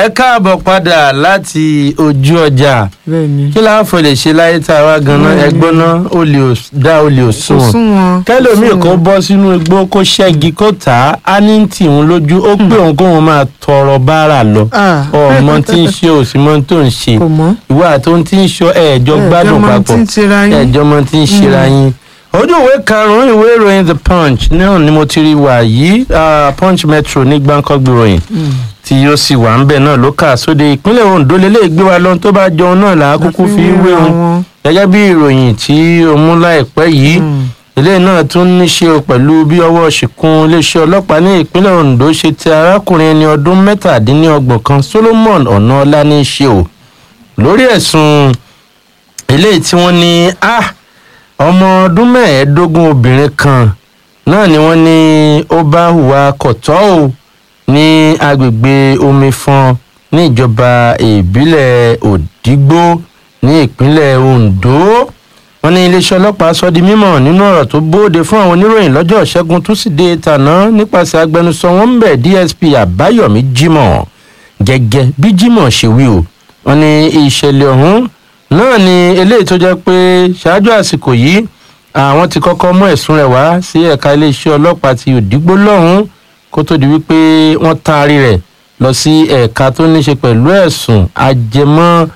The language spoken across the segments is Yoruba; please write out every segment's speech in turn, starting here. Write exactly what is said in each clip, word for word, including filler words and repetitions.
ẹ káàbọ̀ padà láti ojú ọjà kí láà fọ lè ṣe láyé tá a wá ganan ẹgbọ́n náà ó lè dá ó lè òṣùwọ̀n kẹlòmíì kó bọ́ sínú igbó kó ṣẹ́gi kó tà á á ní tì ń lójú ó pé òun kó wọn máa tọrọ báárà lọ ọmọ tí ń ṣe òsínmọ́ tó ń ṣe ìwà tó ń tí ń ṣọ ẹ̀ẹ́jọ́ gbádùn papọ̀ ẹ̀ẹ́jọ́ mọ́ tí ń ṣera yín ojú ìwé karùnún ìwé ìròyìn the punch náà ni mo ti rí wà yìí punch metro ní gbáǹkọ́gbì ròyìn tí ó sì wà ń bẹ̀ náà ló kà sóde ìpínlẹ̀ Ondo lélẹ̀ gbé wa lọ́n tó bá jọun náà là á kúkú fi wé wọn gẹ́gẹ́ bí ìròyìn tí ó mú láìpẹ́ yìí eléyìí náà tún ní ṣe pẹ̀lú bí ọwọ́ ṣìkún iléeṣẹ́ ọlọ́pàá ní ìpínlẹ̀ Ondo ṣe tẹ arákùnrin ẹni ọdún mẹ́tàdínlọ́gbọ̀n kan Solomon Ọ̀nàọlá ní í ṣe o lórí ẹ̀sùn eléyìí tí wọ́n ní ah ọmọ ọdún mẹ́ẹ̀ẹ́dógún obìnrin kan náà ni wọ́n ní ó bá hùwà kọ̀tọ́ o ní agbègbè Omifọn ní ìjọba ìbílẹ̀ Òdìgbò ní ìpínlẹ̀ Ondo wọ́n ní iléeṣẹ́ ọlọ́pàá sọ di mímọ̀ nínú ọ̀rọ̀ tó bóde fún àwọn oníròyìn lọ́jọ́ Ìṣẹ́gun túsídéé tàná nípasẹ̀ agbẹnusọ wọn ń bẹ̀ D S P Àbáyọ̀mí Jimoh gẹ́gẹ́ bí Jimoh ṣe wí o wọ́n ní ìṣẹ̀lẹ̀ ọ̀hún náà ni eléyìí tó jẹ́ pé ṣáájú àsìkò yìí àwọn ti kọ́kọ́ mú ẹ̀sùn rẹ̀ wá sí ẹ̀ka iléeṣẹ́ ọlọ́pàá ti Òdìgbò lọ́hùn-ún kó tó di wípé wọ́n taari rẹ̀ lọ sí ẹ̀ka tó ní ṣe pẹ̀lú ẹ̀sùn ajẹmọ́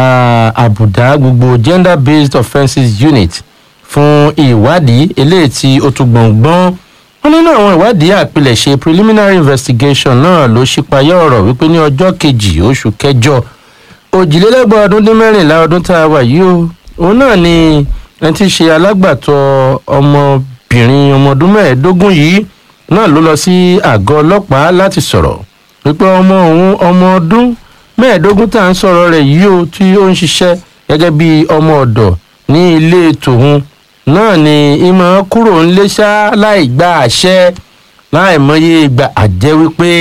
àbùdá gbogbo gender based offences unit fún ìwádìí eléyìí tí ó tún gbọ̀ngbọ́n wọn nínú àwọn ìwádìí àpilẹ̀ṣe preliminary investigation náà ló ṣípayá ọ̀rọ̀ wípé ní ọjọ́ kejì oṣù kẹjọ òjìlélẹ́gbọ̀n ọdún dín mẹ́rìnlá ọdún tá a wà yìí o òun náà ni ẹni tí í ṣe alágbàtọ́ ọmọbìnrin ọmọ ọdún mẹ́ẹ̀ẹ́dógún yìí náà ló lọ sí àgọ́ ọlọ́pàá láti sọ̀rọ̀ wípé ọmọ òun ọmọ ọdún mẹ́ẹ̀ẹ́dógún tá à ń sọ̀rọ̀ rẹ̀ yìí o tí ó ń ṣiṣẹ́ gẹ́gẹ́ bí ọmọ ọ̀dọ̀ ní ilé tòun náà ni ìmọ̀ kúrò ńlé ṣá láì gba àṣẹ láì mọye ìgbà àjẹ́ wípé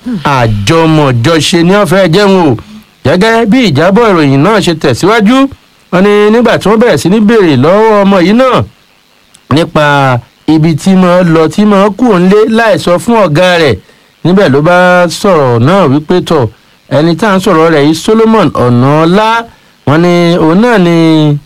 àjọmọ̀jọṣe ní ọ̀fẹ́ jẹun o gẹ́gẹ́ bí ìjábọ̀ ìròyìn náà ṣe tẹ̀síwájú wọn ni nígbà tí wọ́n bẹ̀rẹ̀ sí ní béèrè lọ́wọ́ ọmọ yìí náà nípa ibi tí mo lọ tí mo kúrò nílé láì sọ fún ọ̀gá rẹ̀ níbẹ̀ ló bá sọ̀rọ̀ náà wípé tọ̀ ẹni tá à ń sọ̀rọ̀ rẹ̀ yìí Solomon Ọ̀nàọlá wọn ni òun náà ni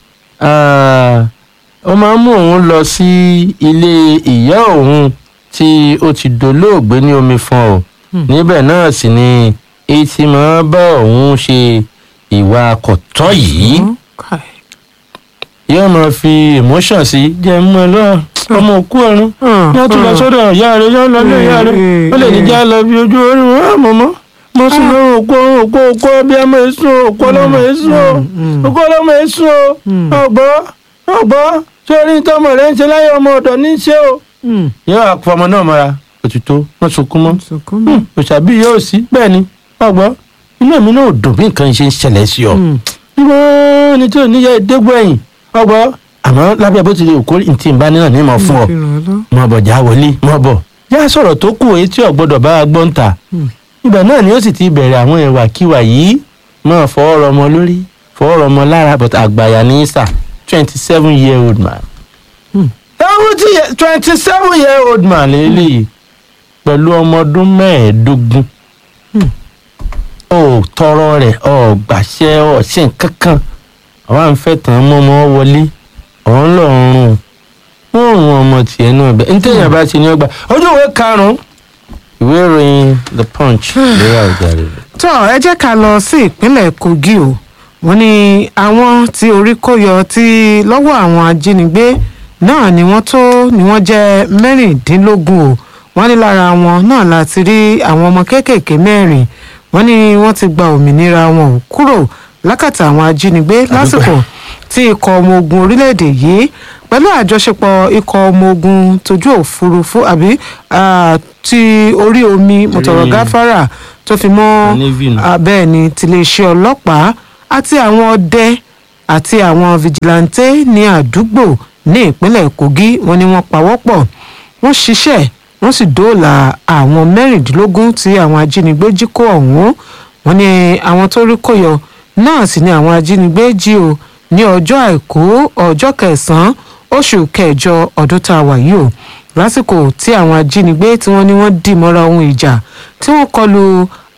ó máa ń mú òun lọ sí ilé ìyá òun tí ó ti dolóògbé ní Omifọn o níbẹ̀ náà sì ni èyí tí máa bá òun ṣe ìwà kọ̀tọ́ yìí yóò máa fi emotion sí jẹ́ mọ́ lọ́wọ́ ọmọ òkú ọ̀run yóò tún lọ sọ́dọ̀ ìyá rẹ̀ yóò lọ lé ìyá rẹ̀ ó lè ní já lọ bí ojú orí wọn á mọ̀mọ́ mo sì lọ òkú òkú òkú bí ọmọ èso òkú ọlọ́mọ èso òkú ọlọ́mọ èso ọgbọ́ ọgbọ́ sórí tọmọ rẹ̀ ń ṣe láyé ọmọ ọ̀dọ̀ ní ṣé o yóò àpò ọmọ náà mọ́ra òtítọ́ wọ́n sunkún mọ́ òṣàbí yóò sí bẹ́ẹ̀ ni ọgbọ́ inú mi náà dùn bí nǹkan ṣe ń ṣẹlẹ̀ sí ọ nígbà ní tí ò níyà ìdégbò ẹ̀yìn ọgbọ́ àmọ́ lábẹ́ bó ti lè kó ntí ń bá nínà ní mọ̀ fún ọ mọ̀ bọ̀ já wọlé mọ̀ bọ̀ yá sọ̀rọ̀ tó kù èyí tí ò gbọ́dọ̀ bá a gbọ́n ta ibẹ̀ náà ni ó sì ti bẹ̀rẹ̀ àwọn ìwàkiwà yìí mọ̀ fọwọ́rọ̀ ọmọ lórí fọwọ́rọ̀ ọmọ lára but àgbàyà ní sà twenty seven year old man twenty seven year old man lélẹ́yìí pẹ̀lú ọmọ ọdún mẹ́ẹ̀ẹ́dógún ó tọrọ rẹ̀ ó gbàṣẹ ó ṣe nǹkan kan àwọn àǹfẹ́ tán mọ́mọ́ wọlé ọ̀hún lọ́rùn wọ́n rún ọmọ tiẹ̀ náà bẹ́ẹ̀ ntẹ̀yìn bá ṣe ní ọgbà ojú ìwé karùn-ún ìwé ìròyìn the punch lórí àwùjọ rẹ̀. tó ẹ jẹ́ ká lọ sí ìpínlẹ̀ Kogi o wọ́n ní àwọn tí orí kó yọ tí lọ́wọ́ àwọn ajínigbé náà ni wọ́n tó ni wọ́n jẹ́ mẹ́rìndínlógún o wọ́n ní lára wọn náà láti rí àwọn ọmọ kéékèèké mẹ́rin wọ́n ní wọ́n ti gba òmìnira wọn ò kúrò lákàtà àwọn ajínigbé lásìkò tí ikọ̀ ọmọ ogun orílẹ̀-èdè yìí pẹ̀lú àjọṣepọ̀ ikọ̀ ọmọ ogun tójú òfurufú àbí ti orí omi mọ̀tọ̀rọ̀ gáfárà tó fi mọ́ bẹ́ẹ̀ ni tiléeṣẹ́ ọlọ́pàá àti àwọn ọdẹ àti àwọn fìjìláńtẹ́ ní àdúgbò ní ìpínlẹ̀ Kogi wọ́n ní wọ́n pawọ́pọ̀ wọ́n ṣiṣẹ́ wọ́n sì dóòlà àwọn mẹ́rìndínlógún tí àwọn ajínigbé jí kó ọ̀hún wọ́n ní àwọn tó rí kó yọ náà sì ni àwọn ajínigbé jí o ní ọjọ́ àìkú ọjọ́ kẹsàn-án oṣù kẹjọ ọdún tá a wà yìí o lásìkò tí àwọn ajínigbé tí wọ́n ní wọ́n dì mọ́ra ohun ìjà tí wọ́n kọlu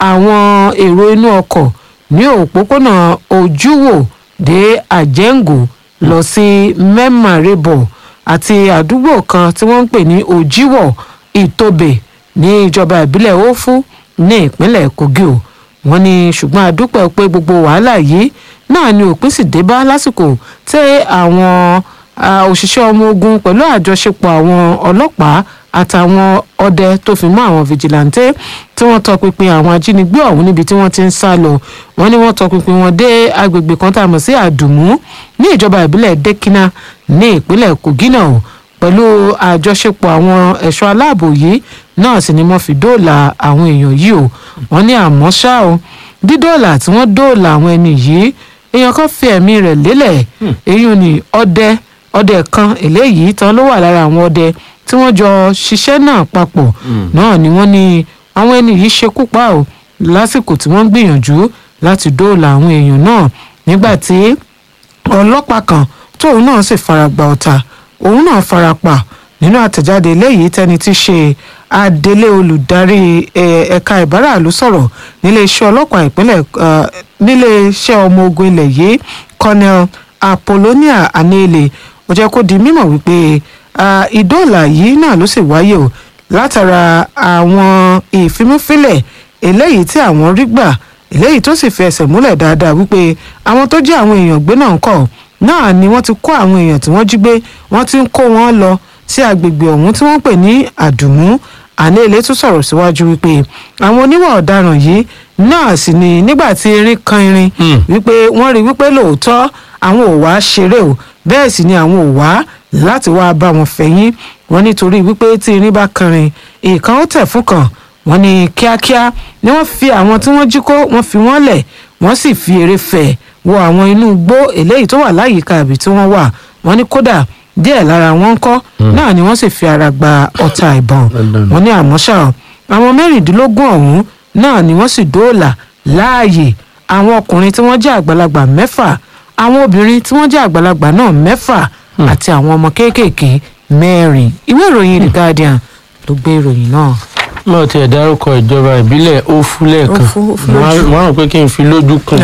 àwọn èrò inú ọkọ̀ ní òpópónà ojúwò dé àjẹ́ǹgò lọ sí mẹ́màrèbọ̀ àti àdúgbò kan tí wọ́n ń pè ní òjìwọ̀ ìtòbè ní ìjọba ìbílẹ̀ ófú ní ìpínlẹ̀ kogi o wọ́n ní ṣùgbọ́n àdúpẹ́ pé gbogbo wàhálà yìí náà ni òpin sì dé bá lásìkò tí àwọn òṣìṣẹ́ ọmọ ogun pẹ̀lú àjọṣepọ̀ àwọn ọlọ́pàá àtàwọn ọdẹ tó fi mọ́ àwọn fìjìláńtẹ́ tí wọ́n tọpinpin àwọn ajínigbé ọ̀hún níbi tí wọ́n ti ń sá lọ wọ́n ní wọ́n tọpinpin wọn dé agbègbè kan tá a mọ̀ sí àdùmú ní ìjọba ìbílẹ̀ dẹ́kínà ní ìpínlẹ̀ kogi náà o pẹ̀lú àjọṣepọ̀ àwọn ẹ̀ṣọ́ aláàbò yìí náà sì ni wọ́n fi dóòlà àwọn èèyàn yìí o wọ́n ní àmọ́ ṣá o dídóòlà tí wọ́n dóòlà àwọn ẹni yìí èèyàn kan fi ẹ̀mí rẹ̀ lélẹ̀ èyí ni ọdẹ ọdẹ kan eléyìí tán ló wà lára àwọn ọdẹ tí wọ́n jọ ṣiṣẹ́ náà papọ̀ náà ni wọ́n ní àwọn ẹni yìí ṣekú pa o lásìkò tí wọ́n ń gbìyànjú láti dóòlà àwọn èèyàn náà nígbà tí ọlọ́pàá kan tóun náà sì fara gba ọ̀tá òun náà fara pa nínú àtẹ̀jáde eléyìí tẹ́ni tí ṣe adelé olùdarí ẹ̀ka ìbáraàlú sọ̀rọ̀ níléeṣẹ́ ọlọ́pàá ìpínlẹ̀ níléeṣẹ́ ọmọ ogun ilẹ̀ yìí colonel apollonia anele ó jẹ́ kó di mímọ̀ wípé ìdóòlà yìí náà ló sì wáyé o látara àwọn ìfimúfilẹ̀ eléyìí tí àwọn rí gbà eléyìí tó sì fi ẹsẹ̀ múlẹ̀ dáadáa wípé àwọn tó jẹ́ àwọn èèyàn gbé náà ń kọ̀ náà ni wọ́n ti kó àwọn èèyàn tí wọ́n jí gbé wọ́n ti ń kó wọn lọ sí agbègbè ọ̀hún tí wọ́n pè ní àdùmú ànílé tún sọ̀rọ̀ síwájú wípé àwọn oníwà ọ̀daràn yìí náà sì ni nígbà tí erin kan irin wípé wọ́n rí wípé lóòótọ́ àwọn ò wá ṣeré o bẹ́ẹ̀ sì ni àwọn ò wá láti wá bá wọn fẹ̀yìn wọn nítorí wípé tí irin bá kanrin ìkan ó tẹ̀ fún kan wọn ní kíákíá ni wọ́n fi àwọn tí wọ́n jí kó wọ́n fi wọ́n lẹ̀ wọ́n sì fi eré fẹ̀ wọ àwọn inú igbó eléyìí tó wà láyìíká ibi tí wọ́n wà wọ́n ní kódà díẹ̀ lára wọn ń kọ́ náà ni wọ́n sì fi ara gba ọta ìbọn wọ́n ní àmọ́ ṣá àwọn mẹ́rìndínlógún ọ̀hún náà ni wọ́n sì dóòlà láàyè àwọn ọkùnrin tí wọ́n jẹ́ àgbàlagbà mẹ́fà àwọn obìnrin tí wọ́n jẹ́ àgbàlagbà náà mẹ́fà àti àwọn ọmọ kéékèèké mẹ́rin ìwé ìròyìn The Guardian ló gbé ìròyìn náà. mo ti ẹ̀ dárúkọ ìjọba ìbílẹ̀ ófú lẹ́ẹ̀kan wọ́n rò pé kí n fi lójú kùn.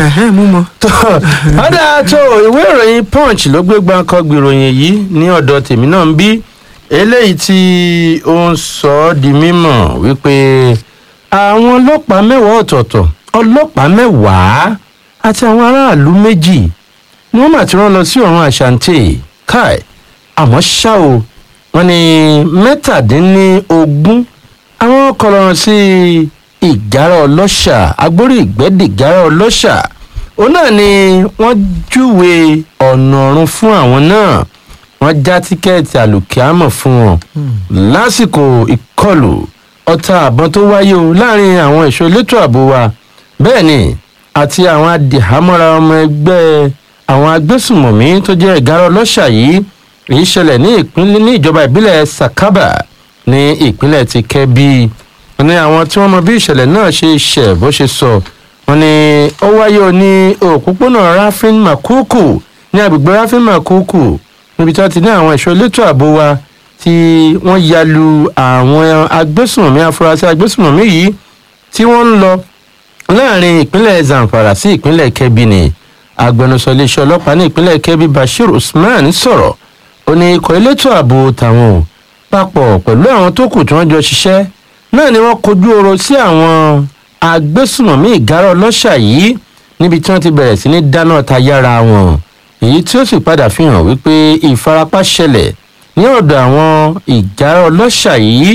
ọ̀dà tó ìwé ìròyìn Punch ló gbé gbáǹkọ́ gbìròyìn yìí ní ọ̀dọ̀ tèmi náà ń bí eléyìí tí ó ń sọ ọ́ di mímọ̀ wípé àwọn ọlọ́pàá mẹ́wàá ọ̀tọ̀ọ̀tọ̀ ọlọ́pàá mẹ́wàá àti àwọn aráàlú méjì ni wọ́n mà ti rán lọ sí ọ̀run àṣàǹtẹ̀ káì àmọ́ ṣá o wọ́n ní mẹ́tàdínlógún àwọn kọlọ̀rọ̀ sí ìgárá ọlọ́ṣà agbórí ìgbẹ́dì ìgárá ọlọ́ṣà òun náà ni wọ́n júwe ọ̀nà ọ̀run fún àwọn náà wọ́n já tíkẹ́ẹ̀tì àlùkìámọ̀ fún wọn lásìkò ìkọlù ọta àbọn tó wáyé o láàrin àwọn ẹ̀ṣọ́ elétò ààbò wa bẹ́ẹ̀ ni àti àwọn adìhámọ́ra ọmọ ẹgbẹ́ àwọn agbésùmọ̀mí tó jẹ́ ìgárá ọlọ́ṣà yìí èyí ṣẹlẹ̀ ní ìpínlẹ̀ ní ìjọba ìbílẹ̀ Sakaba ní ìpínlẹ̀ ti Kẹ́bí wọ́n ní àwọn tí wọ́n mọ bí ìṣẹ̀lẹ̀ náà ṣe ṣẹ̀ bó ṣe sọ wọ́n ní ó wáyé o ní òpópónà Rafin Makuku ní agbègbè Rafin Makuku níbi tí wọ́n ti ní àwọn ẹ̀ṣọ́ elétò ààbò wa tí wọ́n ya lu àwọn agbésùmọ̀mí afurasí agbésùmọ̀mí yìí tí wọ́n ń lọ láàrin ìpínlẹ̀ Zamfara sí ìpínlẹ̀ Kẹ́bí ni agbẹnusọ iléeṣẹ́ ọlọ́pàá ní ìpínlẹ̀ Kẹ́bí Bashir Usman sọ̀rọ̀ ó ní ikọ̀ elétò ààbò tàwọn ò papọ̀ pẹ̀lú àwọn tó kù tí wọ́n jọ ṣiṣẹ́ náà ni wọ́n kojú ọ̀rọ̀ sí àwọn agbésùmọ̀mí ìgárá ọlọ́ṣà yìí níbi tí wọ́n ti bẹ̀rẹ̀ sí ní dáná ta yára wọn èyí tí ó sì padà fi hàn wípé ìfarapa ṣẹlẹ̀ ní ọ̀dọ̀ àwọn ìgárá ọlọ́ṣà yìí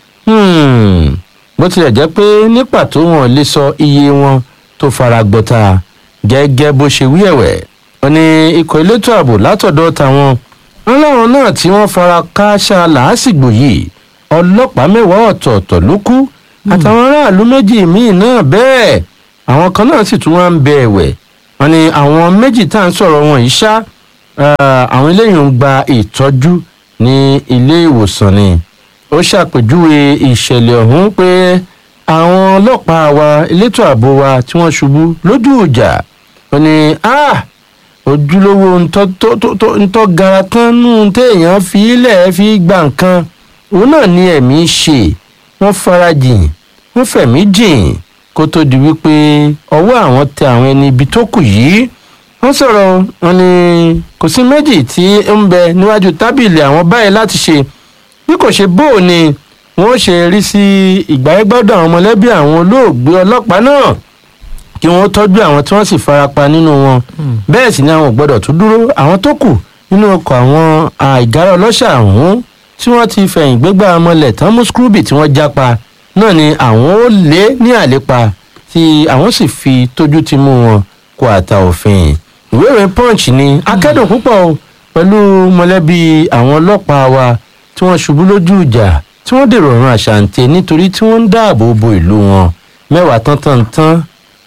bó tilẹ̀ jẹ́ pé ní pàtó wọn lè sọ iye wọn tó fara gbọ́ta gẹ́gẹ́ bó ṣe wí ẹ̀wẹ̀ wọ́n ní ikọ̀ elétò ààbò látọ̀dọ̀ tàwọn wọn láwọn náà tí wọ́n fara kááṣá làásìgbò yìí ọlọ́pàá mẹ́wàá ọ̀tọ̀ọ̀tọ̀ ló kú àtàwọn aráàlú méjì míì náà bẹ́ẹ̀ àwọn kan náà sì tún wá ń bẹ ẹ̀wẹ̀ wọ́n ní àwọn méjì tá à ń sọ̀rọ̀ wọn yìí ṣá àwọn eléyìí ń gba ìtọ́jú ní ilé ìwòsàn ni ó ṣàpèjúwe ìṣẹ̀lẹ̀ ọ̀hún pé àwọn ọlọ́pàá wa elétò ààbò wa tí wọ́n ṣubú lójú ìjà wọ́n ní ah ojúlówó ntọ́ gara tán nù téèyàn fi ilẹ̀ fi gba nǹkan òun náà ní ẹ̀mí ṣe wọ́n farajìn wọ́n fẹ̀mí jìn kó tó di wípé ọwọ́ àwọn tẹ àwọn ẹni ibi tó kù yìí. wọ́n sọ̀rọ̀ wọn ni kò sí méjì tí ń bẹ níwájú tábìlì àwọn báyìí láti ṣe bí kò ṣe bóò ni wọ́n ṣe rí sí ìgbáyégbádùn àwọn mọ̀lẹ́bí àwọn olóògbé ọlọ́pàá náà kí wọ́n tọ́jú àwọn tí wọ́n sì farapa nínú wọn. bẹ́ẹ̀ sì ni àwọn ò gbọ́dọ̀ tún dúró àwọn tó kù nínú ọkọ̀ àwọn ìgárá ọlọ́ṣà ọ̀hún tí wọ́n ti fẹ̀yìn gbégbá mọ́lẹ̀ tán mú skrubi tí wọ́n jápa náà ni àwọn ó lé ní àlépa tí àwọn sì fi tójú ti mú wọn kó àtà òfin. ìwé ìròyìn punch ni akẹ́dùn púpọ̀ pẹ̀lú mọ̀lẹ́bí àwọn ọlọ́pàá wa tí wọ́n ṣubú lójú ìjà tí wọ́n dèrò ọ̀run àṣàǹtẹ̀ nítorí tí wọ́n ń dáàbò bo ìlú wọn mẹ́wàá tán tán tán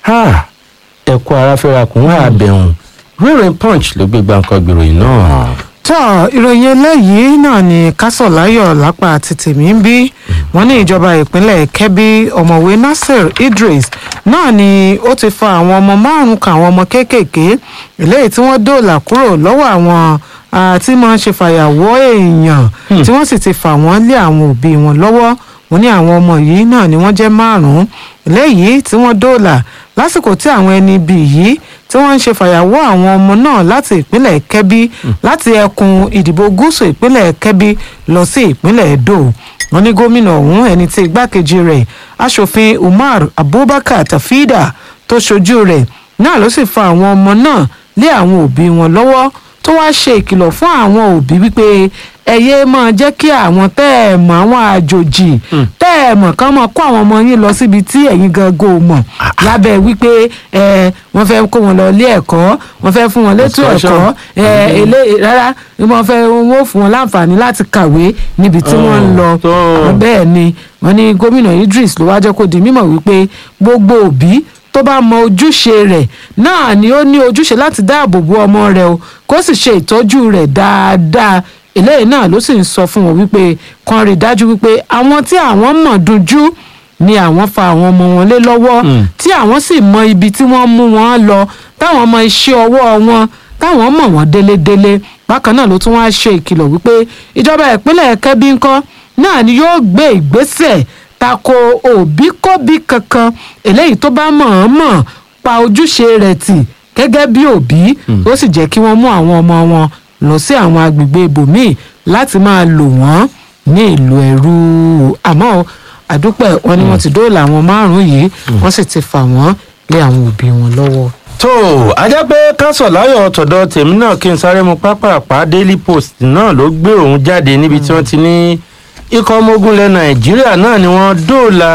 ẹ̀kọ́ aráfẹ́rakùn àbẹ̀hùn ìwé ìròyìn punch ló gbé gbàǹkan gbèròyìn náà. tó ìròyìn eléyìí náà ni kásọ̀láyọ̀ lápá àti tèmi ń bí wọ́n ní ìjọba ìpínlẹ̀ kẹ́bí ọ̀mọ̀wé nasir idris náà ni ó ti fa àwọn ọmọ márùn-ún kan àwọn ọmọ kéékèèké eléyìí tí wọ́n dóòlà kúrò lọ́wọ́ àwọn tí máa ń ṣe fàyàwọ́ èèyàn tí wọ́n sì ti fà wọ́n lé àwọn òbí wọn lọ́wọ́ wọ́n ní àwọn ọmọ yìí náà ni wọ́n jẹ́ márùn-ún eléyìí tí wọ́n dóòlà lásìkò tí àwọn ẹni ibi yìí tí wọ́n ń ṣe fàyàwọ́ àwọn ọmọ náà láti ìpínlẹ̀ kẹ́bí láti ẹkùn ìdìbò gúúsù ìpínlẹ̀ kẹ́bí lọ sí ìpínlẹ̀ edo wọ́n ní gómìnà ọ̀hún ẹni tí igbákejì rẹ̀ aṣòfin umar abubakar tafida tó ṣojú rẹ̀ náà ló sì fa àwọn ọmọ náà lé àwọn òbí wọn lọ́wọ́ tó wáá ṣe ìkìlọ̀ fún àwọn òbí wípé ẹyẹ máa jẹ́ kí àwọn tẹ́ ẹ̀ mọ̀ àwọn àjòjì tẹ́ ẹ̀ mọ̀ kán máa kó àwọn ọmọ yín lọ síbi tí ẹ̀yin gangan ò mọ̀ lábẹ́ wípé ẹ wọ́n fẹ́ kó wọn lọ ilé ẹ̀kọ́ wọ́n fẹ́ fún wọn létò ẹ̀kọ́ ẹ ilé rárá wọ́n fẹ́ wọ́n fún wọn láǹfààní láti kàwé níbi tí wọ́n ń lọ bẹ́ẹ̀ ni wọ́n ní gómìnà Idris ló wá jẹ́ kó di mímọ̀ wípé gbogbo òbí tó bá mọ ojúṣe rẹ̀ náà ni ó ní ojúṣe láti dáàbò bo ọmọ rẹ̀ o kó sì ṣe ìtọ́jú rẹ̀ dáadáa eléyìí náà ló sì ń sọ fún wọn wípé kan rí dájú wípé àwọn tí àwọn mọ̀ dunjú ni àwọn fa àwọn ọmọ wọn lé lọ́wọ́ tí àwọn sì mọ ibi tí wọ́n mú wọn lọ táwọn mọ iṣẹ́ ọwọ́ wọn táwọn mọ̀ wọ́n délédélé bákan náà ló tún wá ṣe ìkìlọ̀ wípé ìjọba ìpínlẹ̀ Kẹ́bí ńkọ́ náà ni yóò gbé ìgbésẹ̀ tako òbíkóbí kankan eléyìí tó bá mọ̀ọ́mọ̀ pa ojúṣe rẹ̀ tì gẹ́gẹ́ bí òbí ó sì jẹ́ kí wọ́n mú àwọn ọmọ wọn lọ sí àwọn agbègbè ibòmíì láti máa lò wọ́n ní ìlú ẹ̀rú àmọ́ àdúpẹ́ wọn ni wọ́n ti dóòlà àwọn márùn-ún yìí wọ́n sì ti fà wọ́n lé àwọn òbí wọn lọ́wọ́. tó a jẹ́ pé kásọ̀láyọ̀ tọ̀dọ̀ tèmi náà kí n sáré mu pápápá Daily Post náà ló gbé òun jáde níbi tí wọ́n ti ní ikọ̀ ọmọ ogun ilẹ̀ Nàìjíríà náà ni wọ́n dóòlà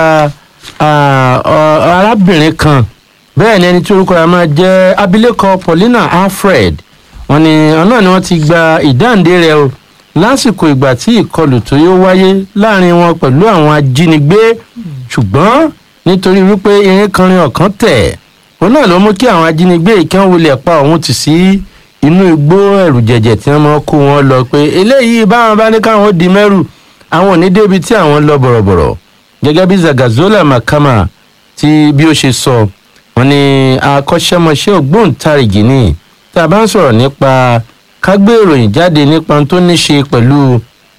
arábìnrin kan bẹ́ẹ̀ ni ẹni tí orúkọ rẹ̀ máa jẹ́ abilékọ Paulina Alfred wọ́n ní ọ̀nà ni wọ́n ti gba ìdáǹdè rẹ̀ o lásìkò ìgbà tí ìkọlù tó yóò wáyé láàrin wọn pẹ̀lú àwọn ajínigbé ṣùgbọ́n nítorí wípé irin kanrin ọ̀kan tẹ̀ òun náà ló mú kí àwọn ajínigbé ìkẹ́wọ̀n wulẹ̀ pa òun tì sí inú igbó ẹ̀rù jẹ̀jẹ̀ tí wọ́n máa kó wọn lọ pé eléyìí báwọn bá ní káwọn di mẹ́rù àwọn ò ní débi tí àwọn lọ bọ̀rọ̀bọ̀rọ̀ gẹ́gẹ́ bí Zagazola Makama tí bí ó ṣe sọ wọ́n ní akọ́ṣẹ́mọṣẹ́ ògbóǹtarìgì ni tá a bá ń sọ̀rọ̀ nípa kágbé ìròyìn jáde nípa tó ní ṣe pẹ̀lú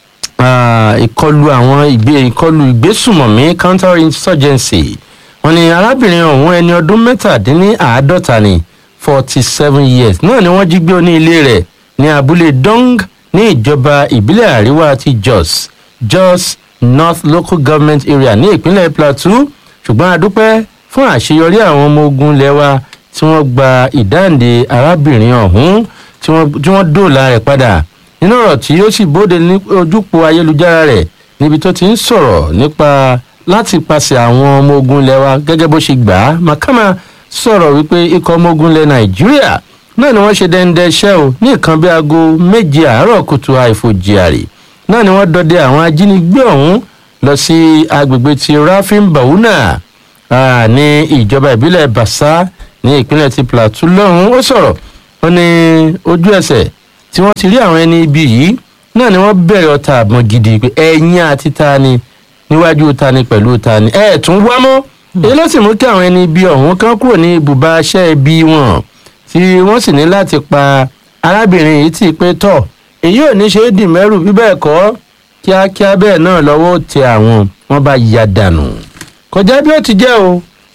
ìkọlù àwọn ìgbé ìkọlù ìgbésùmọ̀mí counter insurgency wọ́n ní arábìnrin ọ̀hún ẹni ọdún mẹ́tàdínláàádọ́ta ní forty seven years náà ni wọ́n jí gbé ní ilé rẹ̀ ní abúlé Dong ní ìjọba ìbílẹ̀ àríwá ti Jos Jos North Local Government Area ní ìpínlẹ̀ Plateau ṣùgbọ́n a dúpẹ́ fún àṣeyọrí àwọn ọmọ ogun lẹ́wà tí wọ́n gba ìdáǹdè arábìnrin ọ̀hún tí wọ́n dóòlà rẹ̀ padà nínú ọ̀rọ̀ tí ó sì bóde ní ojúpọ̀ ayélujára rẹ̀ níbi tó ti ń sọ̀rọ̀ nípa láti pàṣẹ àwọn ọmọ ogun lẹ́wà gẹ́gẹ́ bó ṣe gbà á Makama sọ̀rọ̀ wípé ikọ̀ ọmọ ogun lẹ̀ Nàìjíríà náà ni wọ́n ṣe dẹ́ndẹ́ iṣẹ́ o ní nǹkan bí aago méje àárọ̀ kùtù àìfòjìàrè náà ni wọ́n dọdẹ àwọn ajínigbé ọ̀hún lọ sí agbègbè ti Rafin Bauna ní ìjọba ìbílẹ̀ Bassa ní ìpínlẹ̀ ti Plateau lọ́hùn ó sọ̀rọ̀ ó ní ojú ẹsẹ̀ tí wọ́n ti rí àwọn ẹni ibi yìí náà ni wọ́n bẹ̀rẹ̀ ọta àbọ̀n gidi pé ẹ̀yìn àti ta ni níwájú ta ni pẹ̀lú ta ni ẹ̀ tún wá mọ́ èyí ló sì mú kí àwọn ẹni ibi ọ̀hún kan kúrò ní ibùba aṣẹ́ ibi wọn tí wọ́n sì ní láti pa arábìnrin yìí tí pé tọ̀ èyí ò ní ṣe é dì mẹ́rù bí bẹ́ẹ̀ kọ́ kíákíá bẹ́ẹ̀ náà lọ́wọ́ tẹ àwọn wọ́n bá ya dànù kọjá bí ó ti jẹ́ o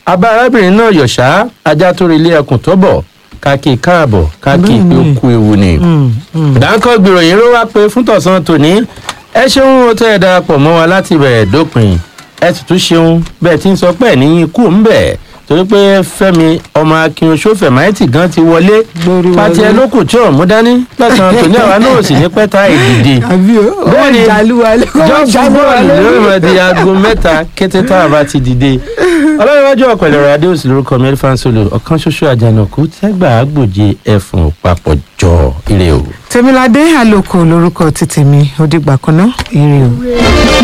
abá arábìnrin náà yọ̀ṣá ajá tó rí ilé ẹkùn tó bọ̀ káàkiri káàbọ̀ káàkiri pé ó kú ewu ni. dáńkọ́ gbìròyìn ló wá pé fún tọ̀sán tòní ẹ ṣeun ó tẹ́ ẹ darapọ̀ mọ́ wa láti bẹ̀rẹ̀ dópin ẹ sì tún ṣeun bẹ́ẹ̀ tí ń sọ pé ní ikú ń bẹ̀ torí pé fẹ́mi ọmọ akin oṣoofẹ máìtì gan ti wọlé pàtí ẹ lókùn tí ò mú dání lọ́sàn-án tòní àwa náà sì ní pẹ́ta ìdìde bẹ́ẹ̀ ni jọ́ọ̀fù bọ́ọ̀lù lórí mọ̀ di aago mẹ́ta kété tá a bá ti dìde ọlọ́yẹ̀wájú ọ̀pẹ̀lẹ̀ ọ̀rọ̀ adéòsì lórúkọ mi Elifan Solo ọ̀kan ṣoṣo àjànàkú tẹ́gbà àgbòje ẹ̀fọn papọ̀ jọ ire o. Tèmiládé Àlòkò lórúkọ ti tèmi ó dìgbà kan náà ire o.